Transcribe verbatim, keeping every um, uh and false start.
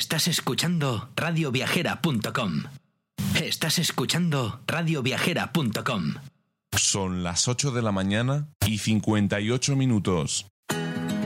Estás escuchando radio viajera punto com. Estás escuchando radio viajera punto com. Son las ocho de la mañana y cincuenta y ocho minutos.